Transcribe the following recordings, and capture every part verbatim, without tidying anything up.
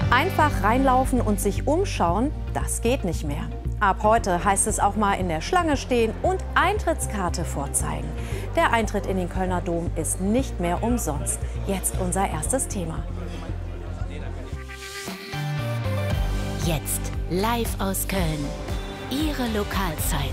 Einfach reinlaufen und sich umschauen, das geht nicht mehr. Ab heute heißt es auch mal in der Schlange stehen und Eintrittskarte vorzeigen. Der Eintritt in den Kölner Dom ist nicht mehr umsonst. Jetzt unser erstes Thema. Jetzt live aus Köln. Ihre Lokalzeit.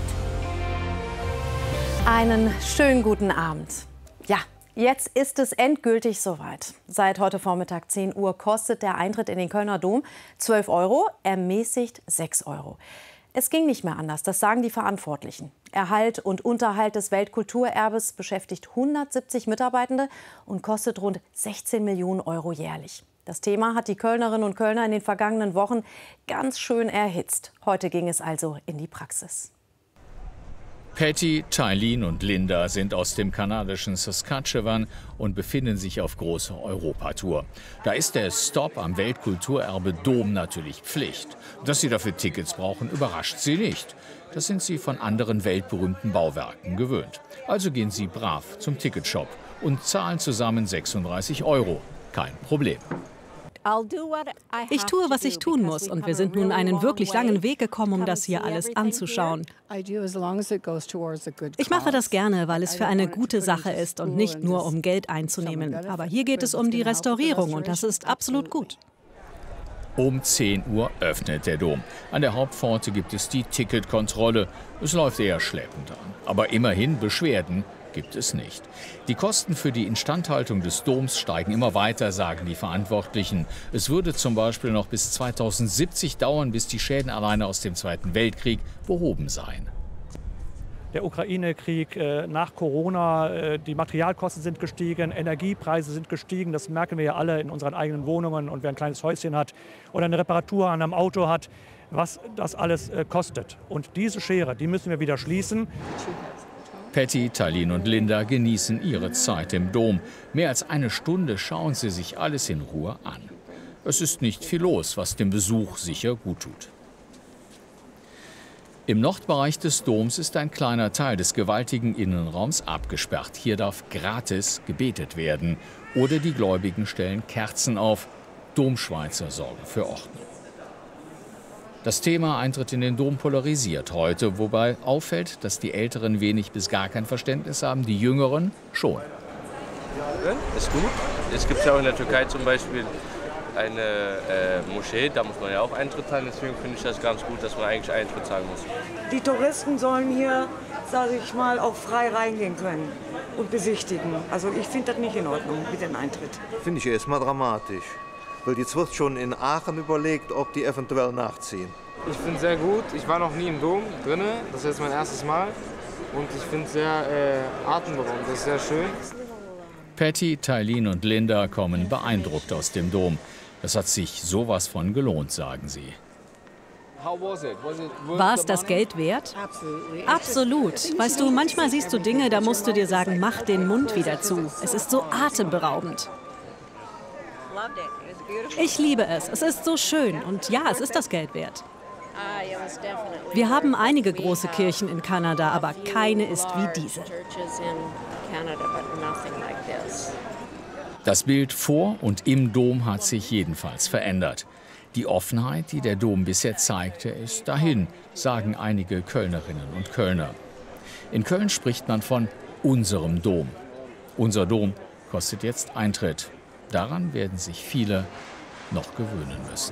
Einen schönen guten Abend. Ja, jetzt ist es endgültig soweit. Seit heute Vormittag zehn Uhr kostet der Eintritt in den Kölner Dom zwölf Euro, ermäßigt sechs Euro. Es ging nicht mehr anders, das sagen die Verantwortlichen. Erhalt und Unterhalt des Weltkulturerbes beschäftigt hundertsiebzig Mitarbeitende und kostet rund sechzehn Millionen Euro jährlich. Das Thema hat die Kölnerinnen und Kölner in den vergangenen Wochen ganz schön erhitzt. Heute ging es also in die Praxis. Patty, Tailin und Linda sind aus dem kanadischen Saskatchewan und befinden sich auf großer Europatour. Da ist der Stopp am Weltkulturerbe Dom natürlich Pflicht. Dass sie dafür Tickets brauchen, überrascht sie nicht. Das sind sie von anderen weltberühmten Bauwerken gewöhnt. Also gehen sie brav zum Ticketshop und zahlen zusammen sechsunddreißig Euro. Kein Problem. Ich tue, was ich tun muss, und wir sind nun einen wirklich langen Weg gekommen, um das hier alles anzuschauen. Ich mache das gerne, weil es für eine gute Sache ist und nicht nur, um Geld einzunehmen. Aber hier geht es um die Restaurierung und das ist absolut gut. Um zehn Uhr öffnet der Dom. An der Hauptpforte gibt es die Ticketkontrolle. Es läuft eher schleppend an. Aber immerhin Beschwerden gibt es nicht. Die Kosten für die Instandhaltung des Doms steigen immer weiter, sagen die Verantwortlichen. Es würde zum Beispiel noch bis zweitausendsiebzig dauern, bis die Schäden alleine aus dem Zweiten Weltkrieg behoben seien. Der Ukraine-Krieg äh, nach Corona, äh, die Materialkosten sind gestiegen, Energiepreise sind gestiegen. Das merken wir ja alle in unseren eigenen Wohnungen. Und wer ein kleines Häuschen hat oder eine Reparatur an einem Auto hat, was das alles äh, kostet. Und diese Schere, die müssen wir wieder schließen. Patty, Tailin und Linda genießen ihre Zeit im Dom. Mehr als eine Stunde schauen sie sich alles in Ruhe an. Es ist nicht viel los, was dem Besuch sicher gut tut. Im Nordbereich des Doms ist ein kleiner Teil des gewaltigen Innenraums abgesperrt. Hier darf gratis gebetet werden. Oder die Gläubigen stellen Kerzen auf. Domschweizer sorgen für Ordnung. Das Thema Eintritt in den Dom polarisiert heute, wobei auffällt, dass die Älteren wenig bis gar kein Verständnis haben, die Jüngeren schon. Ja, ist gut. Es gibt ja auch in der Türkei zum Beispiel eine äh, Moschee, da muss man ja auch Eintritt zahlen. Deswegen finde ich das ganz gut, dass man eigentlich Eintritt zahlen muss. Die Touristen sollen hier, sage ich mal, auch frei reingehen können und besichtigen. Also ich finde das nicht in Ordnung mit dem Eintritt. Finde ich erstmal dramatisch. Weil jetzt wird schon in Aachen überlegt, ob die eventuell nachziehen. Ich finde es sehr gut. Ich war noch nie im Dom drin. Das ist jetzt mein erstes Mal. Und ich finde es sehr äh, atemberaubend. Das ist sehr schön. Patty, Tailin und Linda kommen beeindruckt aus dem Dom. Das hat sich sowas von gelohnt, sagen sie. War es das Geld wert? Absolut. Weißt du, manchmal siehst du Dinge, da musst du dir sagen, mach den Mund wieder zu. Es ist so atemberaubend. Ich liebe es. Es ist so schön. Und ja, es ist das Geld wert. Wir haben einige große Kirchen in Kanada, aber keine ist wie diese. Das Bild vor und im Dom hat sich jedenfalls verändert. Die Offenheit, die der Dom bisher zeigte, ist dahin, sagen einige Kölnerinnen und Kölner. In Köln spricht man von unserem Dom. Unser Dom kostet jetzt Eintritt. Daran werden sich viele noch gewöhnen müssen.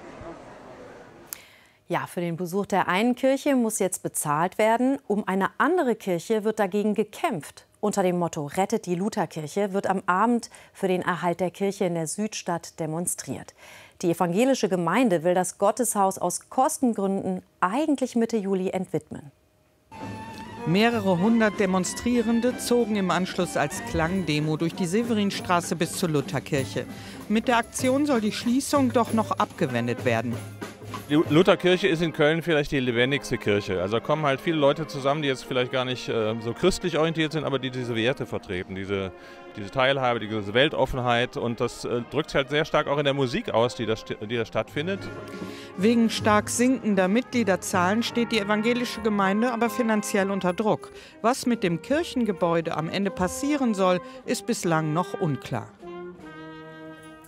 Ja, für den Besuch der einen Kirche muss jetzt bezahlt werden. Um eine andere Kirche wird dagegen gekämpft. Unter dem Motto Rettet die Lutherkirche wird am Abend für den Erhalt der Kirche in der Südstadt demonstriert. Die evangelische Gemeinde will das Gotteshaus aus Kostengründen eigentlich Mitte Juli entwidmen. Mehrere hundert Demonstrierende zogen im Anschluss als Klangdemo durch die Severinstraße bis zur Lutherkirche. Mit der Aktion soll die Schließung doch noch abgewendet werden. Die Lutherkirche ist in Köln vielleicht die lebendigste Kirche. Also da kommen halt viele Leute zusammen, die jetzt vielleicht gar nicht äh, so christlich orientiert sind, aber die diese Werte vertreten, diese, diese Teilhabe, diese Weltoffenheit. Und das äh, drückt sich halt sehr stark auch in der Musik aus, die da, die da stattfindet. Wegen stark sinkender Mitgliederzahlen steht die evangelische Gemeinde aber finanziell unter Druck. Was mit dem Kirchengebäude am Ende passieren soll, ist bislang noch unklar.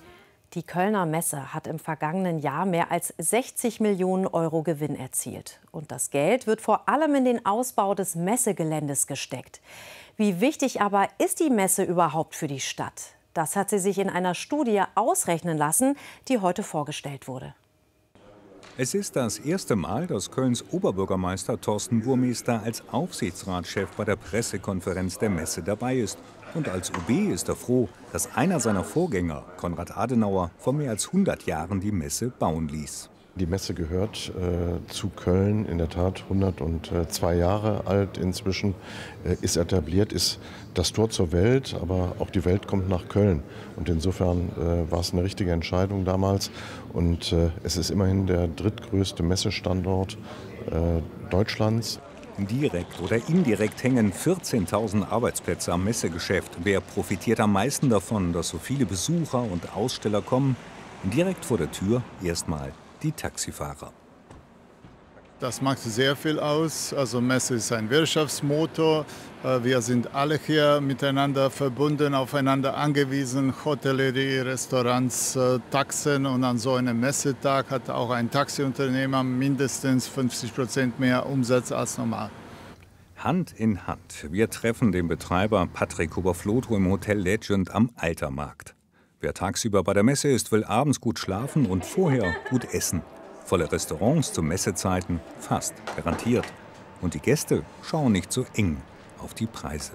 Die Kölner Messe hat im vergangenen Jahr mehr als sechzig Millionen Euro Gewinn erzielt. Und das Geld wird vor allem in den Ausbau des Messegeländes gesteckt. Wie wichtig aber ist die Messe überhaupt für die Stadt? Das hat sie sich in einer Studie ausrechnen lassen, die heute vorgestellt wurde. Es ist das erste Mal, dass Kölns Oberbürgermeister Thorsten Burmester als Aufsichtsratschef bei der Pressekonferenz der Messe dabei ist. Und als O B ist er froh, dass einer seiner Vorgänger, Konrad Adenauer, vor mehr als hundert Jahren die Messe bauen ließ. Die Messe gehört äh, zu Köln, in der Tat hundertzwei Jahre alt inzwischen, äh, ist etabliert, ist das Tor zur Welt, aber auch die Welt kommt nach Köln. Und insofern äh, war es eine richtige Entscheidung damals. Und äh, es ist immerhin der drittgrößte Messestandort äh, Deutschlands. Direkt oder indirekt hängen vierzehntausend Arbeitsplätze am Messegeschäft. Wer profitiert am meisten davon, dass so viele Besucher und Aussteller kommen? Direkt vor der Tür erstmal die Taxifahrer. Das macht sehr viel aus. Also Messe ist ein Wirtschaftsmotor. Wir sind alle hier miteinander verbunden, aufeinander angewiesen. Hotellerie, Restaurants, Taxen. Und an so einem Messetag hat auch ein Taxiunternehmer mindestens fünfzig Prozent mehr Umsatz als normal. Hand in Hand. Wir treffen den Betreiber Patrick Huber-Flotow im Hotel Legend am Altermarkt. Wer tagsüber bei der Messe ist, will abends gut schlafen und vorher gut essen. Volle Restaurants zu Messezeiten, fast garantiert. Und die Gäste schauen nicht so eng auf die Preise.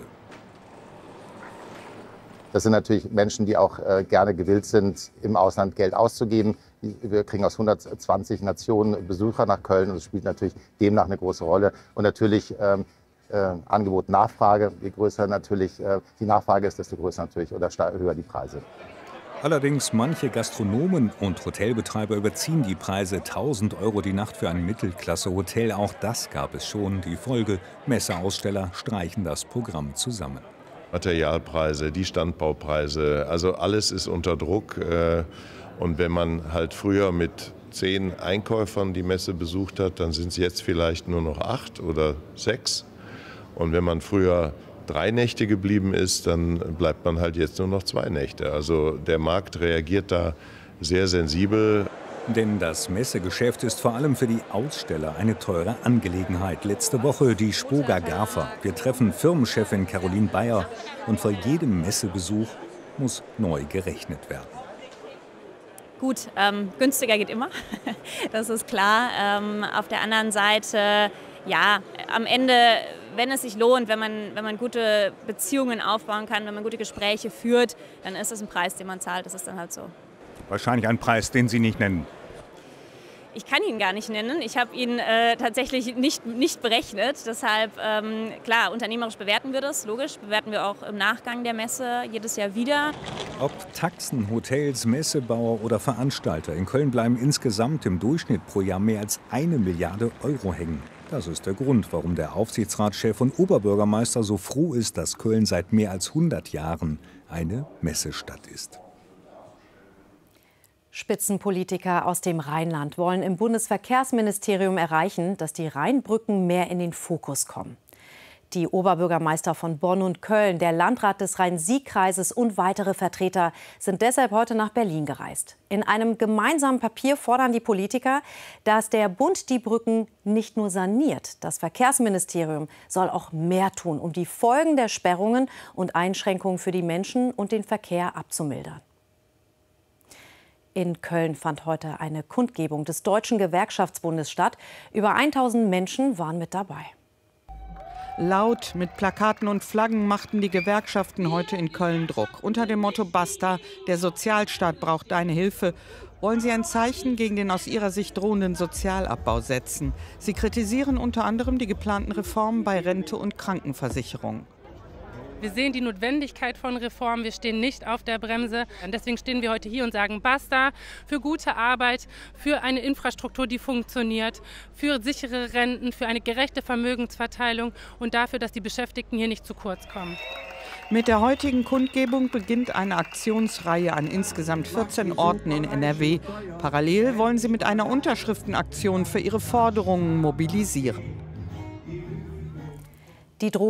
Das sind natürlich Menschen, die auch äh, gerne gewillt sind, im Ausland Geld auszugeben. Wir kriegen aus hundertzwanzig Nationen Besucher nach Köln und es spielt natürlich demnach eine große Rolle. Und natürlich ähm, äh, Angebot, Nachfrage. Je größer natürlich äh, die Nachfrage ist, desto größer natürlich oder höher die Preise. Allerdings manche Gastronomen und Hotelbetreiber überziehen die Preise. tausend Euro die Nacht für ein Mittelklasse-Hotel. Auch das gab es schon. Die Folge: Messeaussteller streichen das Programm zusammen. Materialpreise, die Standbaupreise, also alles ist unter Druck. Und wenn man halt früher mit zehn Einkäufern die Messe besucht hat, dann sind es jetzt vielleicht nur noch acht oder sechs. Und wenn man früher drei Nächte geblieben ist, dann bleibt man halt jetzt nur noch zwei Nächte. Also der Markt reagiert da sehr sensibel. Denn das Messegeschäft ist vor allem für die Aussteller eine teure Angelegenheit. Letzte Woche die Spoga Gafa. Wir treffen Firmenchefin Caroline Bayer. Und vor jedem Messebesuch muss neu gerechnet werden. Gut, ähm, günstiger geht immer, das ist klar. Ähm, auf der anderen Seite, ja, am Ende, wenn es sich lohnt, wenn man, wenn man gute Beziehungen aufbauen kann, wenn man gute Gespräche führt, dann ist es ein Preis, den man zahlt. Das ist dann halt so. Wahrscheinlich ein Preis, den Sie nicht nennen. Ich kann ihn gar nicht nennen. Ich habe ihn äh, tatsächlich nicht, nicht berechnet. Deshalb, ähm, klar, unternehmerisch bewerten wir das, logisch. Bewerten wir auch im Nachgang der Messe jedes Jahr wieder. Ob Taxen, Hotels, Messebauer oder Veranstalter, in Köln bleiben insgesamt im Durchschnitt pro Jahr mehr als eine Milliarde Euro hängen. Das ist der Grund, warum der Aufsichtsratschef und Oberbürgermeister so froh ist, dass Köln seit mehr als hundert Jahren eine Messestadt ist. Spitzenpolitiker aus dem Rheinland wollen im Bundesverkehrsministerium erreichen, dass die Rheinbrücken mehr in den Fokus kommen. Die Oberbürgermeister von Bonn und Köln, der Landrat des Rhein-Sieg-Kreises und weitere Vertreter sind deshalb heute nach Berlin gereist. In einem gemeinsamen Papier fordern die Politiker, dass der Bund die Brücken nicht nur saniert. Das Verkehrsministerium soll auch mehr tun, um die Folgen der Sperrungen und Einschränkungen für die Menschen und den Verkehr abzumildern. In Köln fand heute eine Kundgebung des Deutschen Gewerkschaftsbundes statt. Über tausend Menschen waren mit dabei. Laut mit Plakaten und Flaggen machten die Gewerkschaften heute in Köln Druck. Unter dem Motto Basta, der Sozialstaat braucht deine Hilfe, wollen sie ein Zeichen gegen den aus ihrer Sicht drohenden Sozialabbau setzen. Sie kritisieren unter anderem die geplanten Reformen bei Rente und Krankenversicherung. Wir sehen die Notwendigkeit von Reformen, wir stehen nicht auf der Bremse. Und deswegen stehen wir heute hier und sagen Basta für gute Arbeit, für eine Infrastruktur, die funktioniert, für sichere Renten, für eine gerechte Vermögensverteilung und dafür, dass die Beschäftigten hier nicht zu kurz kommen. Mit der heutigen Kundgebung beginnt eine Aktionsreihe an insgesamt vierzehn Orten in N R W. Parallel wollen sie mit einer Unterschriftenaktion für ihre Forderungen mobilisieren. Die